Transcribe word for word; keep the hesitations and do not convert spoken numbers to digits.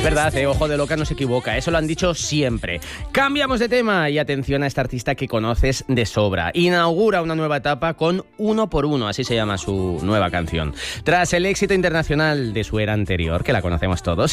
Es verdad, eh, Ojo de Loca no se equivoca, eso lo han dicho siempre. Cambiamos de tema y atención a esta artista que conoces de sobra. Inaugura una nueva etapa con Uno por Uno, así se llama su nueva canción. Tras el éxito internacional de su era anterior, que la conocemos todos,